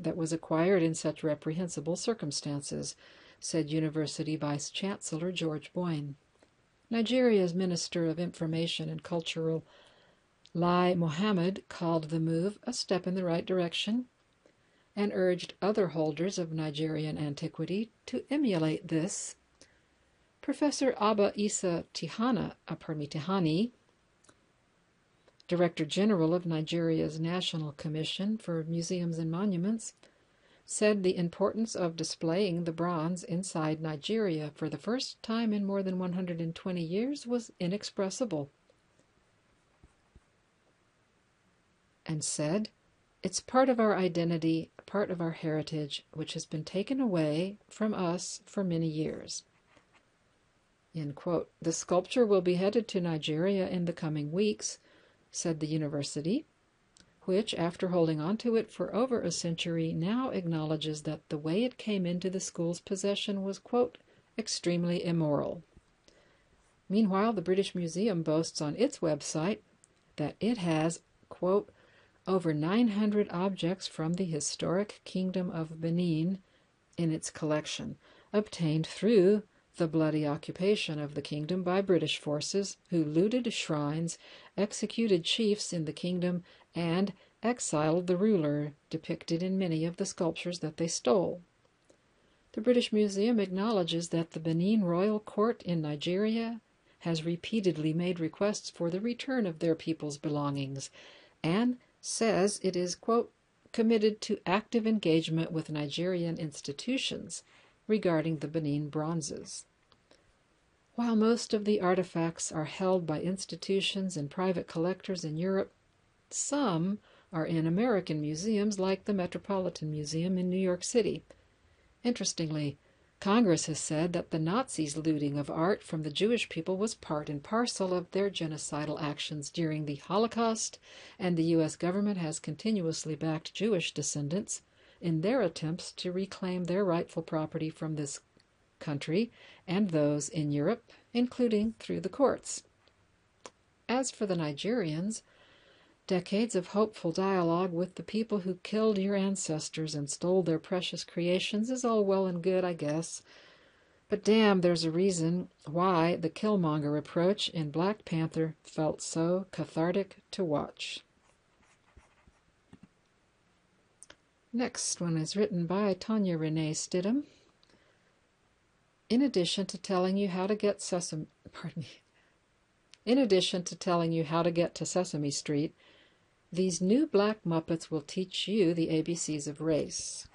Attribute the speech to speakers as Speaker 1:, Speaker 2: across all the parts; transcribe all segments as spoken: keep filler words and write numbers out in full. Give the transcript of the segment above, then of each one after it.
Speaker 1: that was acquired in such reprehensible circumstances, said University Vice-Chancellor George Boyne. Nigeria's Minister of Information and Cultural, Lai Mohammed, called the move a step in the right direction and urged other holders of Nigerian antiquity to emulate this. Professor Abba Isa Tihana, uh, pardon me, Tihani, Director General of Nigeria's National Commission for Museums and Monuments, said the importance of displaying the bronze inside Nigeria for the first time in more than one hundred twenty years was inexpressible, and said, "It's part of our identity, part of our heritage, which has been taken away from us for many years." End quote. The sculpture will be headed to Nigeria in the coming weeks, said the university, which, after holding on to it for over a century, now acknowledges that the way it came into the school's possession was, quote, extremely immoral. Meanwhile, the British Museum boasts on its website that it has, quote, over nine hundred objects from the historic Kingdom of Benin in its collection, obtained through the bloody occupation of the kingdom by British forces, who looted shrines, executed chiefs in the kingdom, and exiled the ruler, depicted in many of the sculptures that they stole. The British Museum acknowledges that the Benin Royal Court in Nigeria has repeatedly made requests for the return of their people's belongings, and says it is, quote, committed to active engagement with Nigerian institutions regarding the Benin bronzes. While most of the artifacts are held by institutions and private collectors in Europe, some are in American museums like the Metropolitan Museum in New York City. Interestingly, Congress has said that the Nazis' looting of art from the Jewish people was part and parcel of their genocidal actions during the Holocaust, and the U S government has continuously backed Jewish descendants in their attempts to reclaim their rightful property from this country and those in Europe, including through the courts. As for the Nigerians, decades of hopeful dialogue with the people who killed your ancestors and stole their precious creations is all well and good, I guess. But damn, there's a reason why the Killmonger approach in Black Panther felt so cathartic to watch. Next one is written by Tanya Renee Stidham. In addition to telling you how to get Sesame, pardon me, in addition to telling you how to get to Sesame Street, these new black Muppets will teach you the A B Cs of race.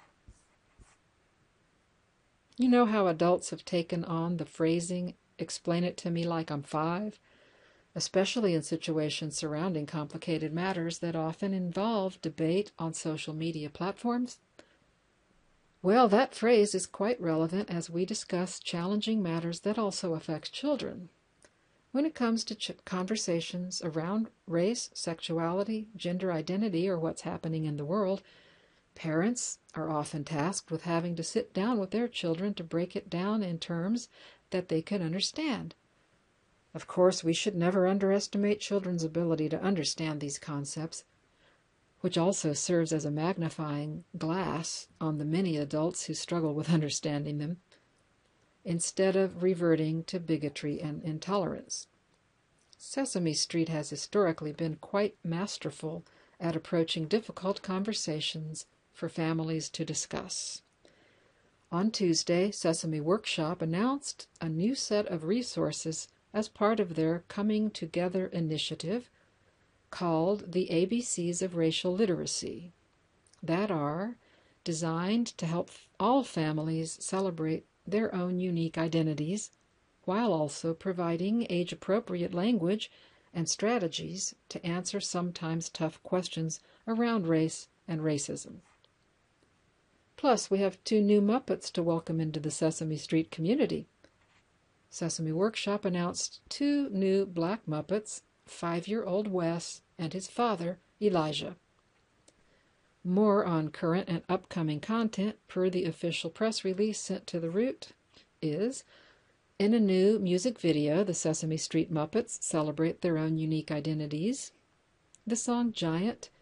Speaker 1: You know how adults have taken on the phrasing, explain it to me like I'm five, especially in situations surrounding complicated matters that often involve debate on social media platforms? Well, that phrase is quite relevant as we discuss challenging matters that also affect children. When it comes to ch- conversations around race, sexuality, gender identity, or what's happening in the world, parents are often tasked with having to sit down with their children to break it down in terms that they can understand. Of course, we should never underestimate children's ability to understand these concepts, which also serves as a magnifying glass on the many adults who struggle with understanding them, instead of reverting to bigotry and intolerance. Sesame Street has historically been quite masterful at approaching difficult conversations for families to discuss. On Tuesday, Sesame Workshop announced a new set of resources as part of their Coming Together initiative called the A B Cs of Racial Literacy, that are designed to help all families celebrate their own unique identities, while also providing age-appropriate language and strategies to answer sometimes tough questions around race and racism. Plus, we have two new Muppets to welcome into the Sesame Street community. Sesame Workshop announced two new Black Muppets, five-year-old Wes and his father, Elijah. More on current and upcoming content per the official press release sent to The Root is, in a new music video, the Sesame Street Muppets celebrate their own unique identities. The song Giant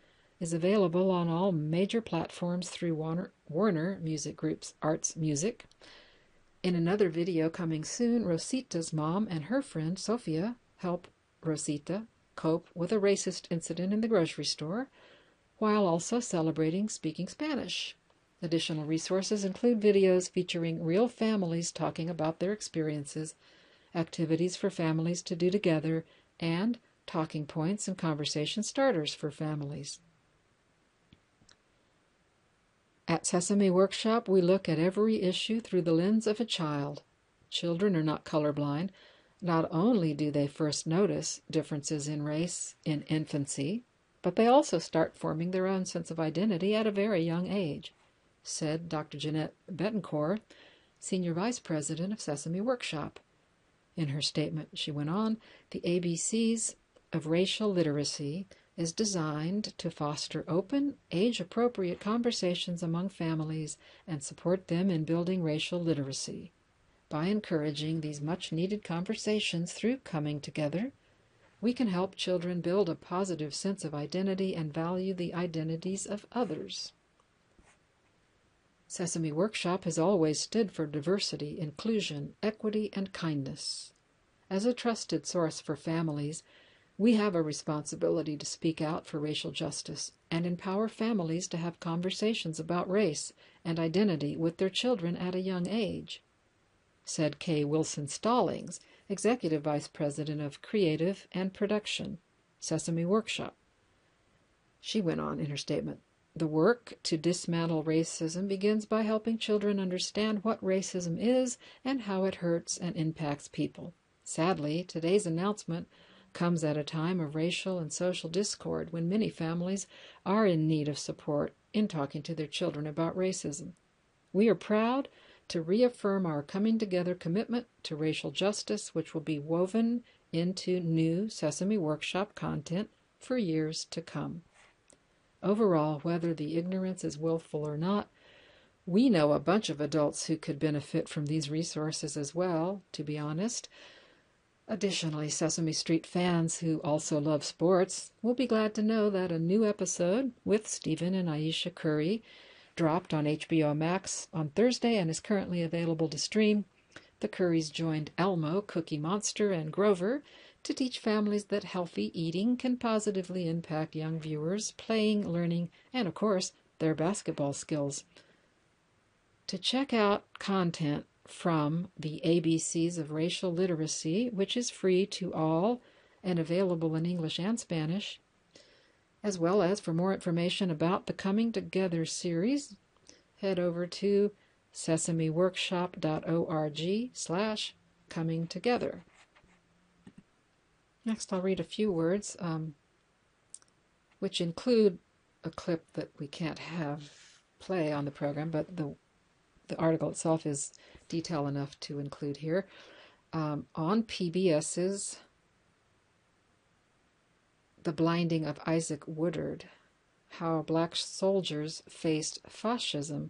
Speaker 1: is available on all major platforms through Warner, Warner Music Group's Arts Music. In another video coming soon, Rosita's mom and her friend Sophia help Rosita cope with a racist incident in the grocery store, while also celebrating speaking Spanish. Additional resources include videos featuring real families talking about their experiences, activities for families to do together, and talking points and conversation starters for families. At Sesame Workshop, we look at every issue through the lens of a child. Children are not colorblind. Not only do they first notice differences in race in infancy, but they also start forming their own sense of identity at a very young age, said Doctor Jeanette Betancourt, Senior Vice President of Sesame Workshop. In her statement, she went on, the A B Cs of racial literacy is designed to foster open, age-appropriate conversations among families and support them in building racial literacy. By encouraging these much-needed conversations through coming together, we can help children build a positive sense of identity and value the identities of others. Sesame Workshop has always stood for diversity, inclusion, equity, and kindness. As a trusted source for families, we have a responsibility to speak out for racial justice and empower families to have conversations about race and identity with their children at a young age, said Kay Wilson Stallings, Executive Vice President of Creative and Production, Sesame Workshop. She went on in her statement, the work to dismantle racism begins by helping children understand what racism is and how it hurts and impacts people. Sadly, today's announcement comes at a time of racial and social discord when many families are in need of support in talking to their children about racism. We are proud to reaffirm our coming together commitment to racial justice, which will be woven into new Sesame Workshop content for years to come. Overall, whether the ignorance is willful or not, we know a bunch of adults who could benefit from these resources as well, to be honest. Additionally, Sesame Street fans who also love sports will be glad to know that a new episode with Stephen and Aisha Curry dropped on H B O Max on Thursday and is currently available to stream. The Currys joined Elmo, Cookie Monster, and Grover to teach families that healthy eating can positively impact young viewers' playing, learning, and, of course, their basketball skills. To check out content from the A B Cs of Racial Literacy, which is free to all and available in English and Spanish, as well as for more information about the Coming Together series, head over to sesameworkshop.org slash coming together. Next, I'll read a few words, um, which include a clip that we can't have play on the program, but the the article itself is detailed enough to include here. Um, on P B S's The Blinding of Isaac Woodard, How Black Soldiers Faced Fascism,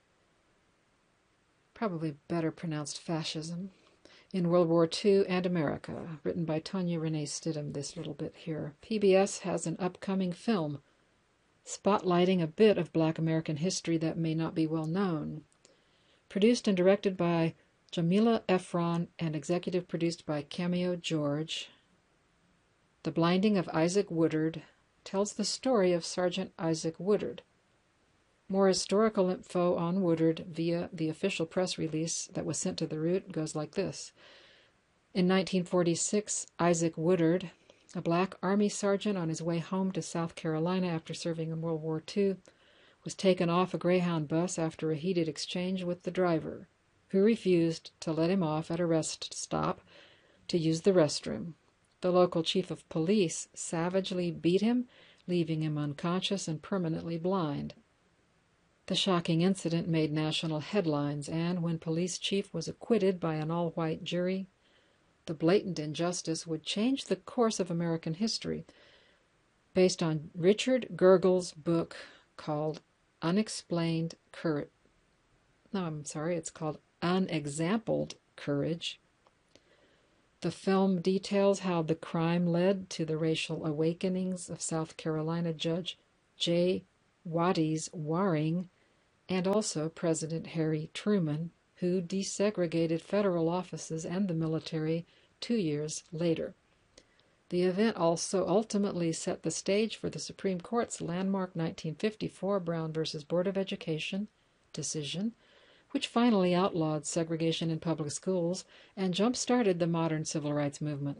Speaker 1: probably better pronounced fascism, in World War Two and America, written by Tonya Renee Stidham, this little bit here. P B S has an upcoming film spotlighting a bit of Black American history that may not be well known. Produced and directed by Jamila Efron and executive produced by Cameo George, The Blinding of Isaac Woodard tells the story of Sergeant Isaac Woodard. More historical info on Woodard via the official press release that was sent to the Root goes like this. In nineteen forty-six, Isaac Woodard, a black Army sergeant on his way home to South Carolina after serving in World War Two, was taken off a Greyhound bus after a heated exchange with the driver, who refused to let him off at a rest stop to use the restroom. The local chief of police savagely beat him, leaving him unconscious and permanently blind. The shocking incident made national headlines, and when police chief was acquitted by an all-white jury, the blatant injustice would change the course of American history. Based on Richard Gergel's book called Unexplained Courage. No, I'm sorry, it's called Unexampled Courage. The film details how the crime led to the racial awakenings of South Carolina Judge J. Waddies Waring, and also President Harry Truman, who desegregated federal offices and the military two years later. The event also ultimately set the stage for the Supreme Court's landmark nineteen fifty-four Brown versus Board of Education decision, which finally outlawed segregation in public schools and jump-started the modern civil rights movement.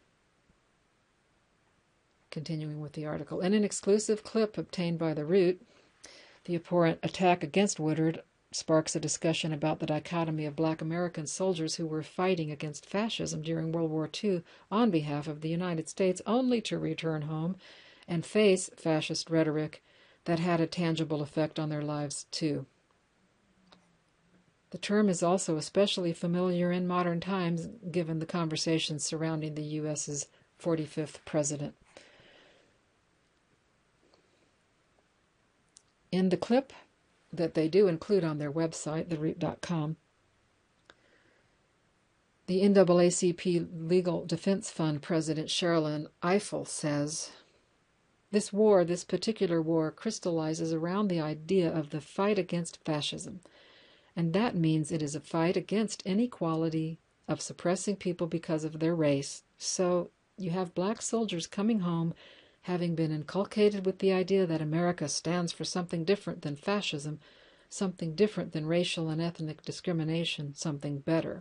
Speaker 1: Continuing with the article, in an exclusive clip obtained by The Root, the abhorrent attack against Woodard sparks a discussion about the dichotomy of black American soldiers who were fighting against fascism during World War Two on behalf of the United States, only to return home and face fascist rhetoric that had a tangible effect on their lives too. The term is also especially familiar in modern times, given the conversations surrounding the U S's forty-fifth president. In the clip that they do include on their website, the root dot com, the N double A C P Legal Defense Fund President Sherilyn Ifill says, "This war, this particular war, crystallizes around the idea of the fight against fascism, and that means it is a fight against inequality of suppressing people because of their race. So you have black soldiers coming home having been inculcated with the idea that America stands for something different than fascism, something different than racial and ethnic discrimination, something better."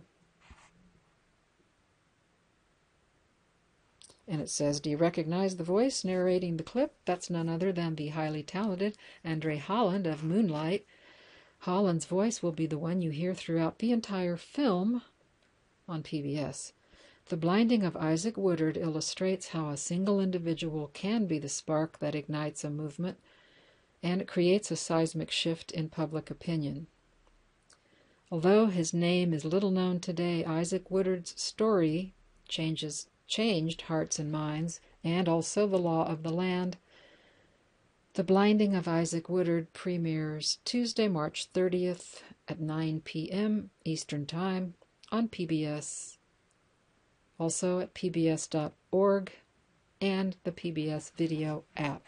Speaker 1: And it says, "Do you recognize the voice narrating the clip? That's none other than the highly talented Andre Holland of Moonlight. Holland's voice will be the one you hear throughout the entire film on P B S. The blinding of Isaac Woodard illustrates how a single individual can be the spark that ignites a movement, and it creates a seismic shift in public opinion. Although his name is little known today, Isaac Woodard's story changes, changed hearts and minds, and also the law of the land. The Blinding of Isaac Woodard premieres Tuesday, March thirtieth at nine p m Eastern Time on P B S. Also at P B S dot org and the P B S Video app.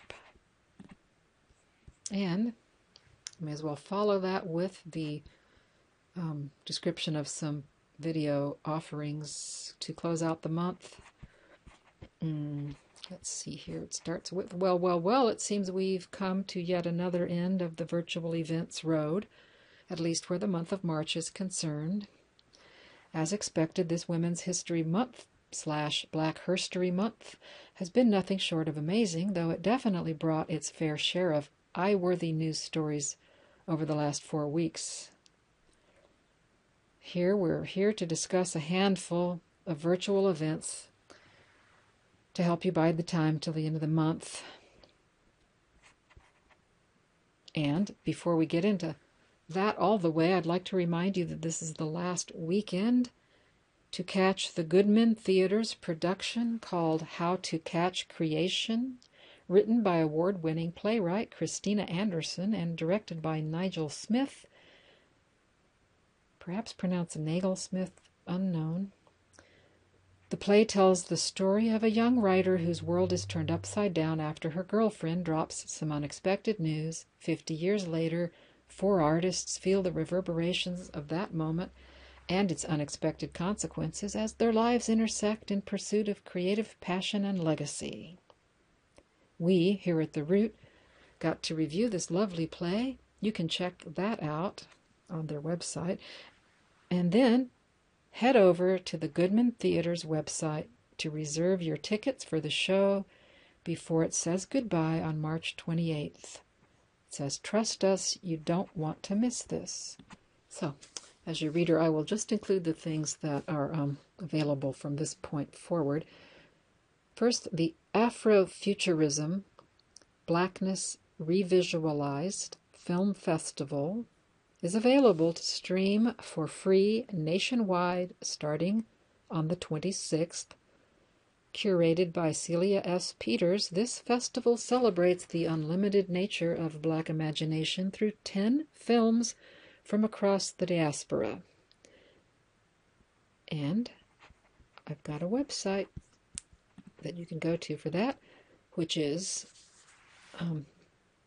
Speaker 1: And I may as well follow that with the um, description of some video offerings to close out the month. Mm, let's see here. It starts with, well, well, well, it seems we've come to yet another end of the virtual events road, at least where the month of March is concerned. As expected, this Women's History Month slash Black Herstory Month has been nothing short of amazing, though it definitely brought its fair share of eye-worthy news stories over the last four weeks. Here we're here to discuss a handful of virtual events to help you bide the time till the end of the month. And before we get into that all the way, I'd like to remind you that this is the last weekend to catch the Goodman Theater's production called How to Catch Creation, written by award-winning playwright Christina Anderson and directed by Nigel Smith, perhaps pronounced Nagel Smith, unknown. The play tells the story of a young writer whose world is turned upside down after her girlfriend drops some unexpected news. Fifty years later, four artists feel the reverberations of that moment and its unexpected consequences as their lives intersect in pursuit of creative passion and legacy. We, here at The Root, got to review this lovely play. You can check that out on their website. And then head over to the Goodman Theater's website to reserve your tickets for the show before it says goodbye on March twenty-eighth. It says, "Trust us, you don't want to miss this." So, as your reader, I will just include the things that are um, available from this point forward. First, the Afrofuturism Blackness Revisualized Film Festival is available to stream for free nationwide starting on the twenty-sixth. Curated by Celia S. Peters, this festival celebrates the unlimited nature of Black imagination through ten films from across the diaspora. And I've got a website that you can go to for that, which is um,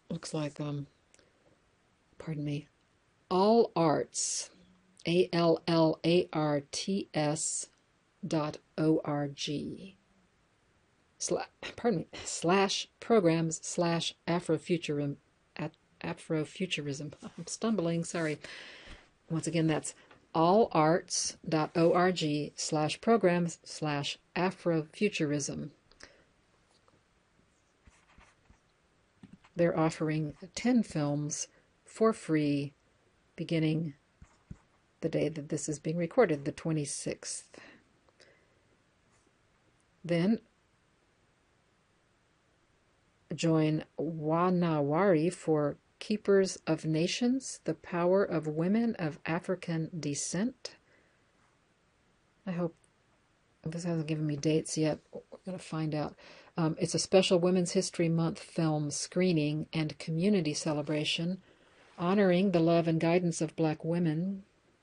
Speaker 1: looks like, um, pardon me, All Arts, A L L A R T S dot O R G. Sla- pardon me, slash programs slash Afrofuturism. At Afrofuturism. I'm stumbling, sorry. Once again, that's allarts.org slash programs slash Afrofuturism. They're offering ten films for free beginning the day that this is being recorded, the twenty-sixth. Then join Wanawari for Keepers of Nations, the Power of Women of African Descent. I hope this hasn't given me dates yet. We're going to find out. Um, it's a special Women's History Month film screening and community celebration honoring the love and guidance of Black women.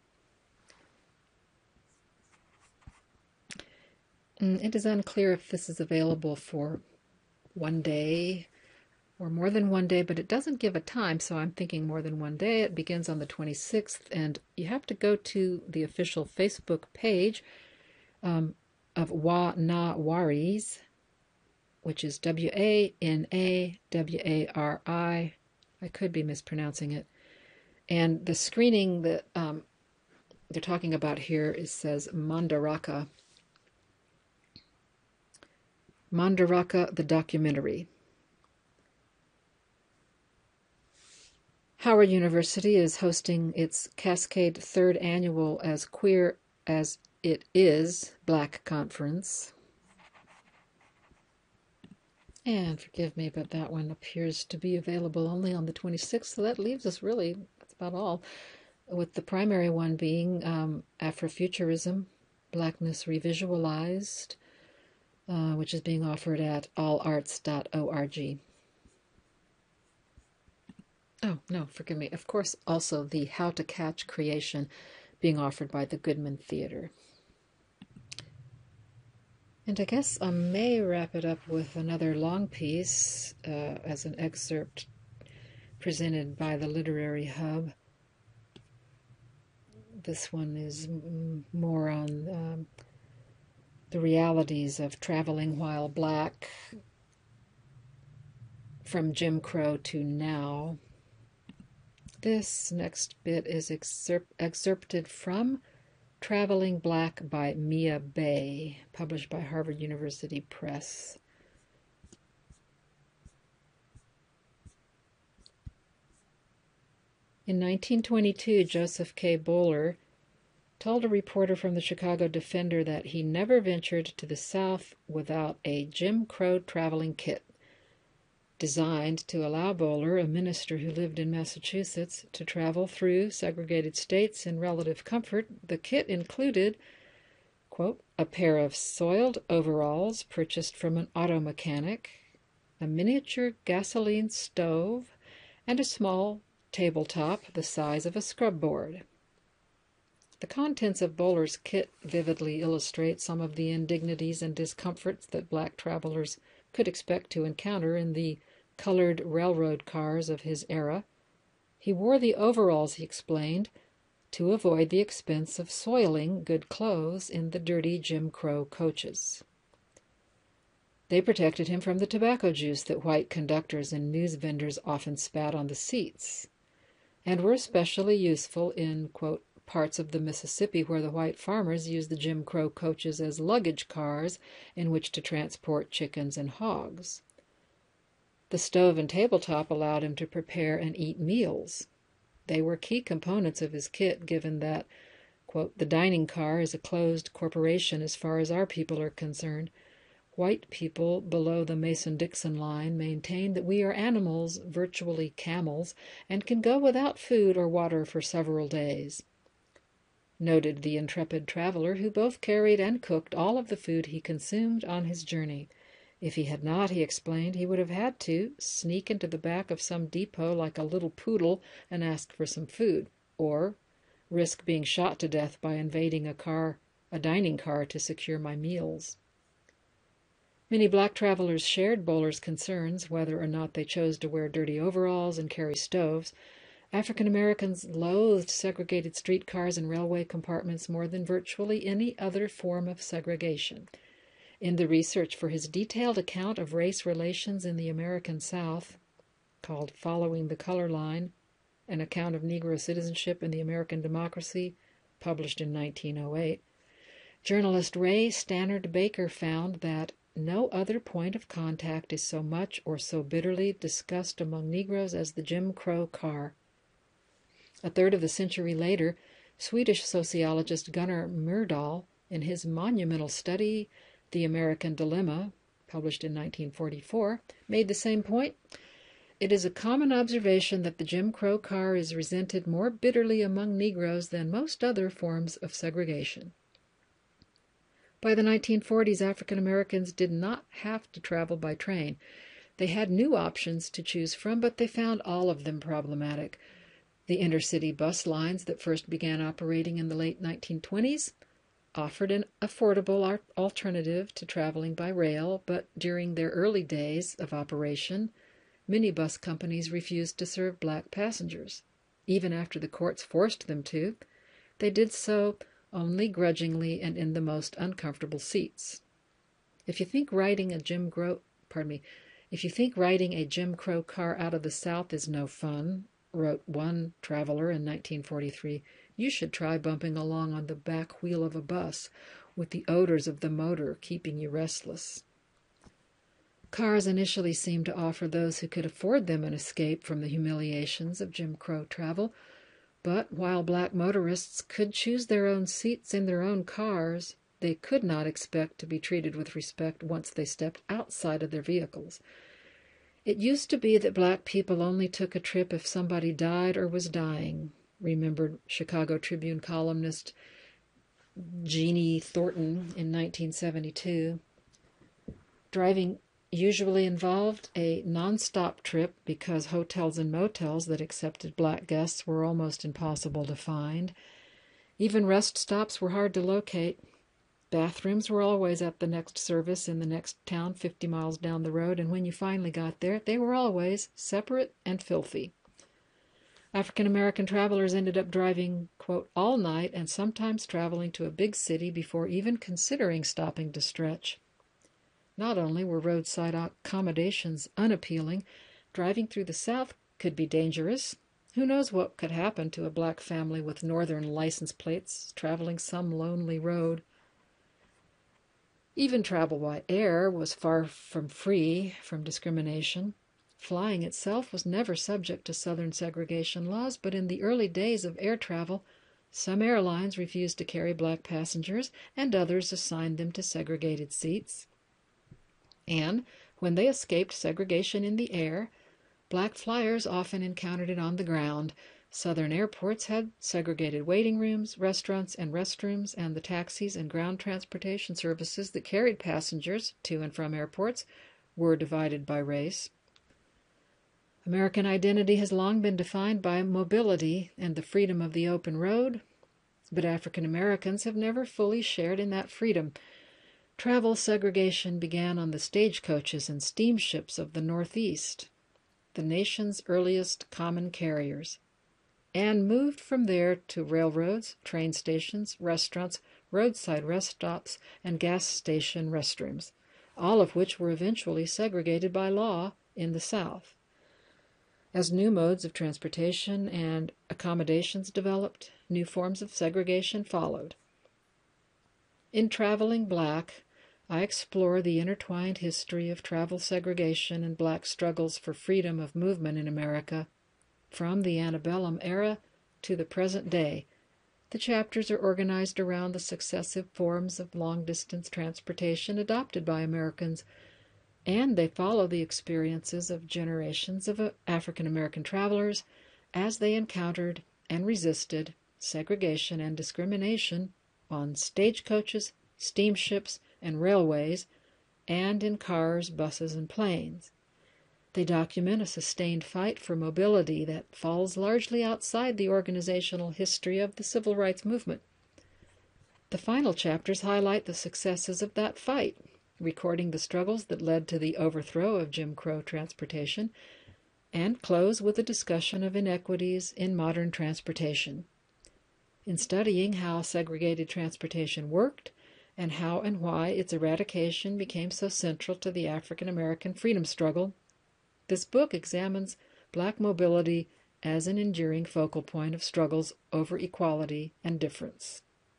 Speaker 1: It is unclear if this is available for one day or more than one day, but it doesn't give a time, so I'm thinking more than one day. It begins on the twenty-sixth, and you have to go to the official Facebook page um, of Wanawaris, which is W A N A W A R I. I could be mispronouncing it. And the screening that um, they're talking about here is says Mandaraka. Mandaraka, the documentary. Howard University is hosting its Cascade third annual As Queer as It Is Black Conference. And forgive me, but that one appears to be available only on the twenty-sixth, so that leaves us really, that's about all, with the primary one being um, Afrofuturism, Blackness Revisualized, Uh, which is being offered at allarts dot org. Oh, no, forgive me. Of course, also the How to Catch Creation being offered by the Goodman Theater. And I guess I may wrap it up with another long piece uh, as an excerpt presented by the Literary Hub. This one is m- more on um, the realities of traveling while Black from Jim Crow to now. This next bit is excerpt, excerpted from Traveling Black by Mia Bay, published by Harvard University Press. In nineteen twenty-two, Joseph K. Bowler told a reporter from the Chicago Defender that he never ventured to the South without a Jim Crow traveling kit, designed to allow Bowler, a minister who lived in Massachusetts, to travel through segregated states in relative comfort. The kit included, quote, a pair of soiled overalls purchased from an auto mechanic, a miniature gasoline stove, and a small tabletop the size of a scrub board. The contents of Bowler's kit vividly illustrate some of the indignities and discomforts that Black travelers could expect to encounter in the colored railroad cars of his era. He wore the overalls, he explained, to avoid the expense of soiling good clothes in the dirty Jim Crow coaches. They protected him from the tobacco juice that white conductors and news vendors often spat on the seats, and were especially useful in, quote, parts of the Mississippi where the white farmers used the Jim Crow coaches as luggage cars in which to transport chickens and hogs. The stove and tabletop allowed him to prepare and eat meals. They were key components of his kit, given that, quote, the dining car is a closed corporation as far as our people are concerned. White people below the Mason-Dixon line maintain that we are animals, virtually camels, and can go without food or water for several days. Noted the intrepid traveler, who both carried and cooked all of the food he consumed on his journey. If he had not, he explained, he would have had to sneak into the back of some depot like a little poodle and ask for some food, or risk being shot to death by invading a car, a dining car, to secure my meals. Many black travelers shared Bowler's concerns, whether or not they chose to wear dirty overalls and carry stoves. African Americans loathed segregated streetcars and railway compartments more than virtually any other form of segregation. In the research for his detailed account of race relations in the American South, called Following the Color Line, an account of Negro citizenship in the American democracy, published in nineteen oh eight, journalist Ray Stannard Baker found that no other point of contact is so much or so bitterly discussed among Negroes as the Jim Crow car. A third of a century later, Swedish sociologist Gunnar Myrdal, in his monumental study, The American Dilemma, published in nineteen forty-four, made the same point. It is a common observation that the Jim Crow car is resented more bitterly among Negroes than most other forms of segregation. By the nineteen forties, African Americans did not have to travel by train. They had new options to choose from, but they found all of them problematic. The intercity bus lines that first began operating in the late nineteen twenties offered an affordable alternative to traveling by rail, but during their early days of operation, many bus companies refused to serve black passengers. Even after the courts forced them to, they did so only grudgingly and in the most uncomfortable seats. If you think riding a Jim Crow, pardon me, if you think riding a Jim Crow car out of the South is no fun, wrote one traveler in nineteen forty-three, you should try bumping along on the back wheel of a bus, with the odors of the motor keeping you restless. Cars initially seemed to offer those who could afford them an escape from the humiliations of Jim Crow travel, but while black motorists could choose their own seats in their own cars, they could not expect to be treated with respect once they stepped outside of their vehicles. It used to be that black people only took a trip if somebody died or was dying, remembered Chicago Tribune columnist Jeannie Thornton in nineteen seventy-two. Driving usually involved a non-stop trip because hotels and motels that accepted black guests were almost impossible to find. Even rest stops were hard to locate. Bathrooms were always at the next service in the next town fifty miles down the road, and when you finally got there, they were always separate and filthy. African American travelers ended up driving, quote, all night and sometimes traveling to a big city before even considering stopping to stretch. Not only were roadside accommodations unappealing, driving through the South could be dangerous. Who knows what could happen to a black family with northern license plates traveling some lonely road? Even travel by air was far from free from discrimination. Flying itself was never subject to Southern segregation laws, but in the early days of air travel, some airlines refused to carry black passengers, and others assigned them to segregated seats. And when they escaped segregation in the air, black flyers often encountered it on the ground. Southern airports had segregated waiting rooms, restaurants, and restrooms, and the taxis and ground transportation services that carried passengers to and from airports were divided by race. American identity has long been defined by mobility and the freedom of the open road, but African Americans have never fully shared in that freedom. Travel segregation began on the stagecoaches and steamships of the Northeast, the nation's earliest common carriers, and moved from there to railroads, train stations, restaurants, roadside rest stops, and gas station restrooms, all of which were eventually segregated by law in the South. As new modes of transportation and accommodations developed, new forms of segregation followed. In Traveling Black, I explore the intertwined history of travel segregation and black struggles for freedom of movement in America, from the antebellum era to the present day. The chapters are organized around the successive forms of long-distance transportation adopted by Americans, and they follow the experiences of generations of African American travelers as they encountered and resisted segregation and discrimination on stagecoaches, steamships, and railways, and in cars, buses, and planes. They document a sustained fight for mobility that falls largely outside the organizational history of the civil rights movement. The final chapters highlight the successes of that fight, recording the struggles that led to the overthrow of Jim Crow transportation, and close with a discussion of inequities in modern transportation. In studying how segregated transportation worked and how and why its eradication became so central to the African American freedom struggle, this book examines black mobility as an enduring focal point of struggles over equality and difference.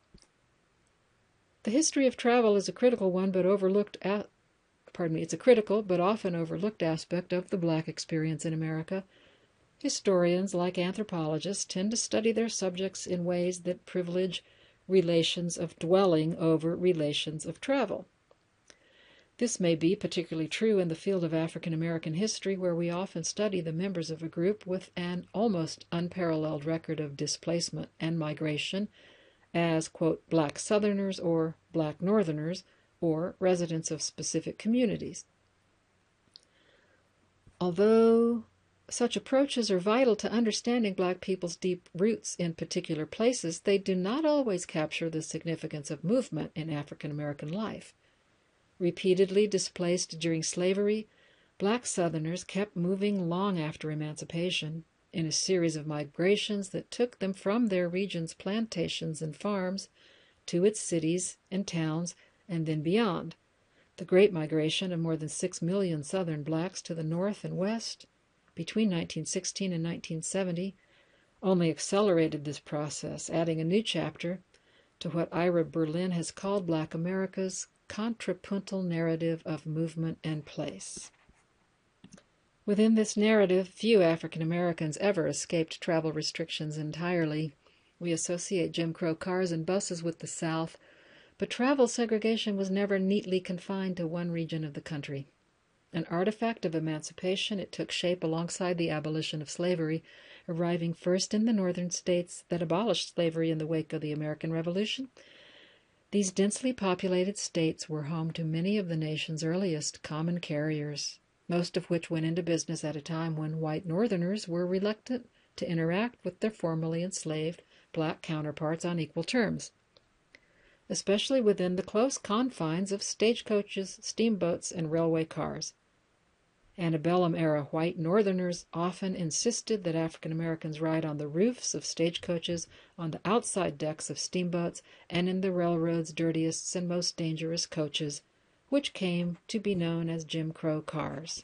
Speaker 1: The history of travel is a critical one, but overlooked at, pardon me, it's a critical but often overlooked aspect of the black experience in America. Historians, like anthropologists, tend to study their subjects in ways that privilege relations of dwelling over relations of travel. This may be particularly true in the field of African American history, where we often study the members of a group with an almost unparalleled record of displacement and migration as, quote, black Southerners or black Northerners, or residents of specific communities. Although such approaches are vital to understanding black people's deep roots in particular places, they do not always capture the significance of movement in African American life. Repeatedly displaced during slavery, black Southerners kept moving long after emancipation, in a series of migrations that took them from their region's plantations and farms to its cities and towns and then beyond. The Great Migration of more than six million Southern blacks to the north and west between nineteen sixteen and nineteen seventy only accelerated this process, adding a new chapter to what Ira Berlin has called Black America's contrapuntal narrative of movement and place. Within this narrative, few African Americans ever escaped travel restrictions entirely. We associate Jim Crow cars and buses with the South, but travel segregation was never neatly confined to one region of the country. An artifact of emancipation, it took shape alongside the abolition of slavery, arriving first in the northern states that abolished slavery in the wake of the American Revolution. These densely populated states were home to many of the nation's earliest common carriers, most of which went into business at a time when white Northerners were reluctant to interact with their formerly enslaved black counterparts on equal terms, especially within the close confines of stagecoaches, steamboats, and railway cars. Antebellum-era white Northerners often insisted that African Americans ride on the roofs of stagecoaches, on the outside decks of steamboats, and in the railroad's dirtiest and most dangerous coaches, which came to be known as Jim Crow cars.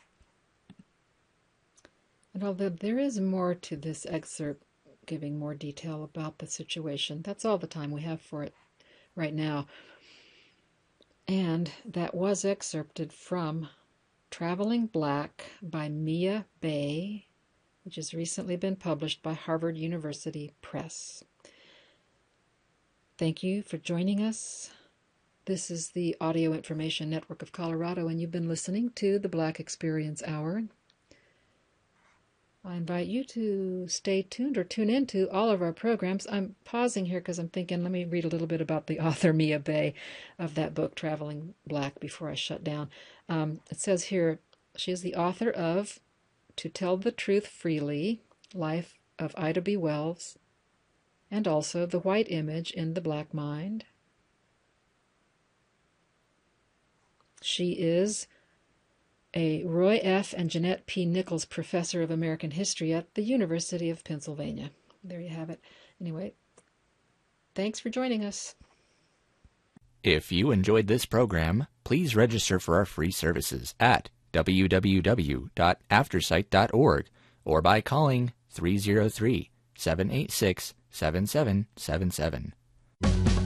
Speaker 1: And although there is more to this excerpt, giving more detail about the situation, that's all the time we have for it right now. And that was excerpted from Traveling Black by Mia Bay, which has recently been published by Harvard University Press. Thank you for joining us. This is the Audio Information Network of Colorado, and you've been listening to the Black Experience Hour. I invite you to stay tuned or tune into all of our programs. I'm pausing here because I'm thinking, let me read a little bit about the author, Mia Bay, of that book, Traveling Black, before I shut down. Um, it says here, she is the author of To Tell the Truth Freely, Life of Ida B. Wells, and also The White Image in the Black Mind. She is a Roy F. and Jeanette P. Nichols Professor of American History at the University of Pennsylvania. There you have it. Anyway, thanks for joining us.
Speaker 2: If you enjoyed this program, please register for our free services at w w w dot aftersight dot org or by calling three oh three, seven eight six, seven seven seven seven.